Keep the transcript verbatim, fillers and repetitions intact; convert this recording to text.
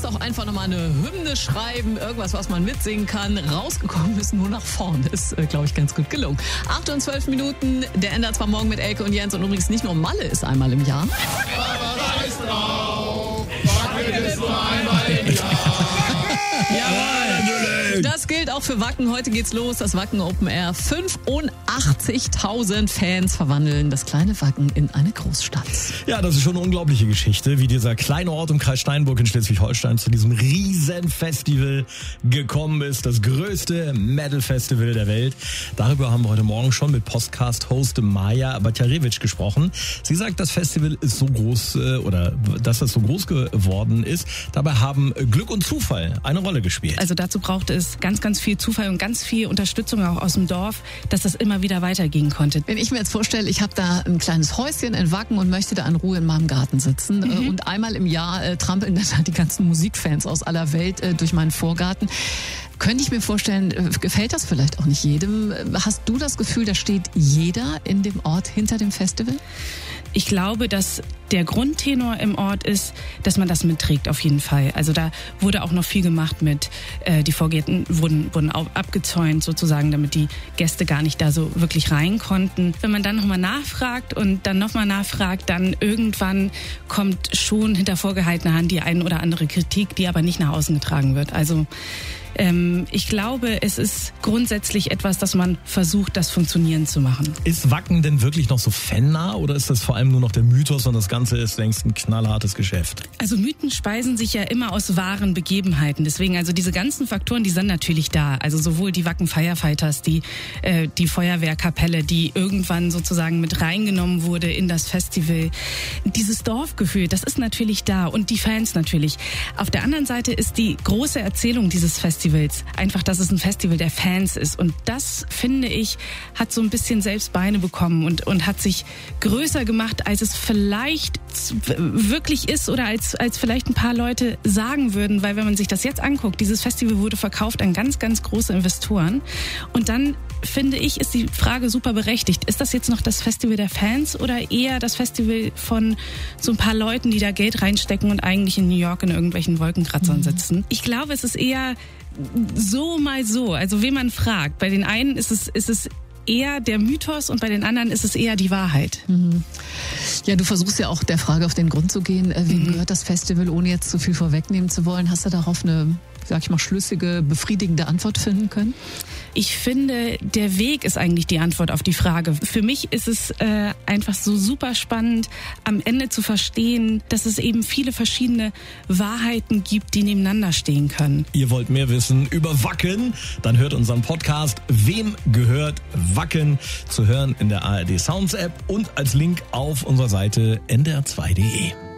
auch einfach nochmal eine Hymne schreiben, irgendwas, was man mitsingen kann. Rausgekommen ist nur nach vorne. Ist, äh, glaube ich, ganz gut gelungen. acht und zwölf Minuten, der Ender zwar morgen mit Elke und Jens. Und übrigens nicht nur Malle ist einmal im Jahr. Aber ist drauf, Wacken ist nur einmal im Jahr. Jawohl! Das gilt auch für Wacken. Heute geht's los, das Wacken Open Air. fünfundachtzigtausend Fans verwandeln das kleine Wacken in eine Großstadt. Ja, das ist schon eine unglaubliche Geschichte, wie dieser kleine Ort im Kreis Steinburg in Schleswig-Holstein zu diesem riesen Festival gekommen ist. Das größte Metal-Festival der Welt. Darüber haben wir heute Morgen schon mit Podcast-Host Maja Batjarewitsch gesprochen. Sie sagt, das Festival ist so groß, oder dass das so groß geworden ist. Dabei haben Glück und Zufall eine Rolle gespielt. Also dazu braucht es ganz, ganz viel Zufall und ganz viel Unterstützung auch aus dem Dorf, dass das immer wieder weitergehen konnte. Wenn ich mir jetzt vorstelle, ich habe da ein kleines Häuschen in Wacken und möchte da in Ruhe in meinem Garten sitzen mhm. und einmal im Jahr äh, trampeln dann die ganzen Musikfans aus aller Welt äh, durch meinen Vorgarten. Könnte ich mir vorstellen, äh, gefällt das vielleicht auch nicht jedem? Hast du das Gefühl, da steht jeder in dem Ort hinter dem Festival? Ich glaube, dass der Grundtenor im Ort ist, dass man das mitträgt auf jeden Fall. Also da wurde auch noch viel gemacht mit, äh, die Vorgärten wurden, wurden abgezäunt sozusagen, damit die Gäste gar nicht da so wirklich rein konnten. Wenn man dann nochmal nachfragt und dann nochmal nachfragt, dann irgendwann kommt schon hinter vorgehaltener Hand die ein oder andere Kritik, die aber nicht nach außen getragen wird. Also ähm, ich glaube, es ist grundsätzlich etwas, dass man versucht, das funktionieren zu machen. Ist Wacken denn wirklich noch so fannah oder ist das vor allem nur noch der Mythos und das Ganze ist längst ein knallhartes Geschäft? Also Mythen speisen sich ja immer aus wahren Begebenheiten. Deswegen, also diese ganzen Faktoren, die sind natürlich da. Also sowohl die Wacken Firefighters, die, äh, die Feuerwehrkapelle, die irgendwann sozusagen mit reingenommen wurde in das Festival. Dieses Dorfgefühl, das ist natürlich da und die Fans natürlich. Auf der anderen Seite ist die große Erzählung dieses Festivals einfach, dass es ein Festival der Fans ist. Und das, finde ich, hat so ein bisschen selbst Beine bekommen und, und hat sich größer gemacht, als es vielleicht wirklich ist oder als, als vielleicht ein paar Leute sagen würden. Weil wenn man sich das jetzt anguckt, dieses Festival wurde verkauft an ganz, ganz große Investoren. Und dann, finde ich, ist die Frage super berechtigt. Ist das jetzt noch das Festival der Fans oder eher das Festival von so ein paar Leuten, die da Geld reinstecken und eigentlich in New York in irgendwelchen Wolkenkratzern sitzen? Ich glaube, es ist eher so mal so. Also wen man fragt. Bei den einen ist es, ist es eher der Mythos und bei den anderen ist es eher die Wahrheit. Mhm. Ja, du versuchst ja auch der Frage auf den Grund zu gehen. Wem mhm. gehört das Festival, ohne jetzt zu viel vorwegnehmen zu wollen? Hast du darauf eine, sag ich mal, schlüssige, befriedigende Antwort finden können? Ich finde, der Weg ist eigentlich die Antwort auf die Frage. Für mich ist es äh, einfach so super spannend, am Ende zu verstehen, dass es eben viele verschiedene Wahrheiten gibt, die nebeneinander stehen können. Ihr wollt mehr wissen über Wacken? Dann hört unseren Podcast Wem gehört Wacken? Zu hören in der A R D Sounds App und als Link auf unserer Seite n d r zwei punkt d e.